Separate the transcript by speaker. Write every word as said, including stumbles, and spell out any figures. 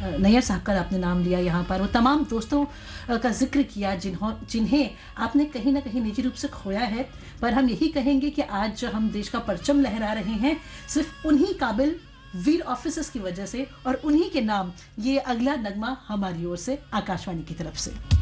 Speaker 1: नैयर साहब का आपने नाम लिया यहाँ पर, वो तमाम दोस्तों का जिक्र किया जिन्हों जिन्हें आपने कहीं ना कहीं निजी रूप से खोया है, पर हम यही कहेंगे कि आज जो हम देश का परचम लहरा रहे हैं सिर्फ उन्हीं काबिल वीर ऑफिसर्स की वजह से, और उन्हीं के नाम ये अगला नगमा हमारी ओर से आकाशवाणी की तरफ से।